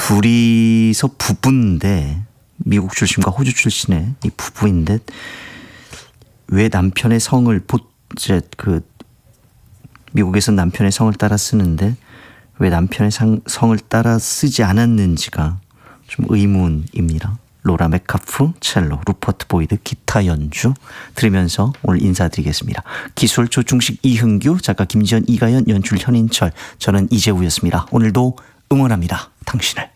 둘이서 부부인데 미국 출신과 호주 출신의 이 부부인데 왜 남편의 성을 미국에서 남편의 성을 따라 쓰는데 왜 남편의 성을 따라 쓰지 않았는지가 좀 의문입니다. 로라 메카프 첼로, 루퍼트 보이드 기타 연주 들으면서 오늘 인사드리겠습니다. 기술 조중식 이흥규, 작가 김지연, 이가연, 연출 현인철, 저는 이재우였습니다. 오늘도 응원합니다. 당신을.